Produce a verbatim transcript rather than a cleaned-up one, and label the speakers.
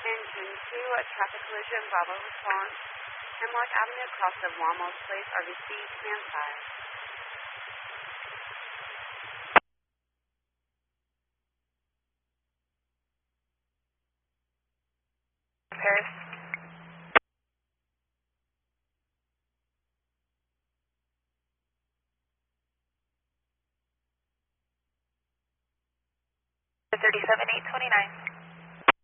Speaker 1: Engine two, a traffic collision, Bravo response. Hemlock Avenue across of Wamos Place, R V C, command five. Paris. thirty-seven eight twenty-nine.